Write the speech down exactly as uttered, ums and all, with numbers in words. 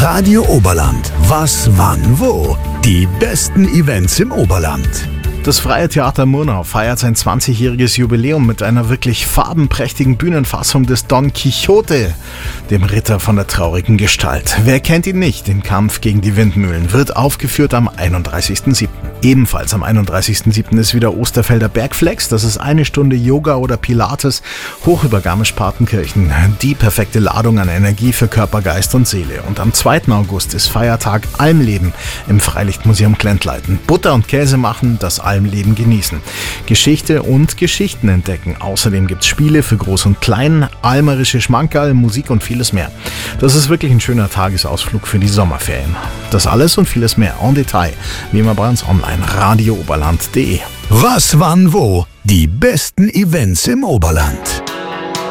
Radio Oberland. Was, wann, wo? Die besten Events im Oberland. Das Freie Theater Murnau feiert sein zwanzigjähriges Jubiläum mit einer wirklich farbenprächtigen Bühnenfassung des Don Quixote, dem Ritter von der traurigen Gestalt. Wer kennt ihn nicht? Den Kampf gegen die Windmühlen wird aufgeführt am einunddreißigsten siebten Ebenfalls am einunddreißigsten siebten ist wieder Osterfelder Bergflex. Das ist eine Stunde Yoga oder Pilates hoch über Garmisch-Partenkirchen. Die perfekte Ladung an Energie für Körper, Geist und Seele. Und am zweiten August ist Feiertag Almleben im Freilichtmuseum Klentleiten. Butter und Käse machen, das Almleben genießen. Geschichte und Geschichten entdecken. Außerdem gibt es Spiele für Groß und Klein, almerische Schmankerl, Musik und vieles mehr. Das ist wirklich ein schöner Tagesausflug für die Sommerferien. Das alles und vieles mehr en Detail, wie immer bei uns online. radio oberland punkt de. Was, wann, wo? Die besten Events im Oberland.